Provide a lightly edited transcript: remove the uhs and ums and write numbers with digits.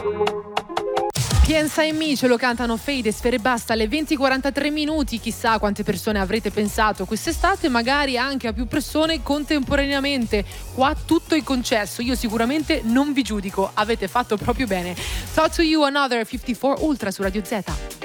Piensa in me, ce lo cantano Fade e Sfere Basta alle 20:43. Chissà quante persone avrete pensato quest'estate, magari anche a più persone contemporaneamente. Qua tutto è concesso, io sicuramente non vi giudico, avete fatto proprio bene. Talk to you, Another 54 Ultra su Radio Z.